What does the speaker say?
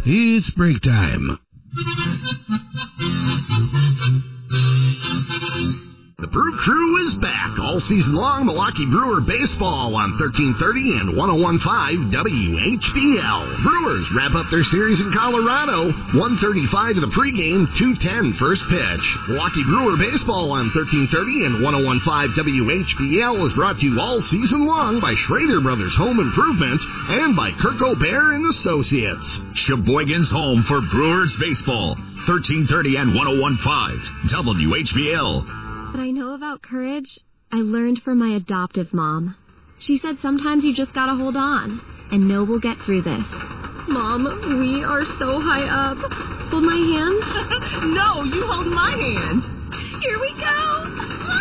It's break time. The Brew Crew is back all season long. Milwaukee Brewer baseball on 1330 and 101.5 WHBL. Brewers wrap up their series in Colorado. 1:35 in the pregame, 2:10 first pitch. Milwaukee Brewer baseball on 1330 and 101.5 WHBL is brought to you all season long by Schrader Brothers Home Improvement and by Kirk O'Bear and Associates. Sheboygan's home for Brewers baseball. 1330 and 101.5 WHBL. What I know about courage, I learned from my adoptive mom. She said sometimes you just gotta hold on and know we'll get through this. Mom, we are so high up. Hold my hand? No, you hold my hand. Here we go.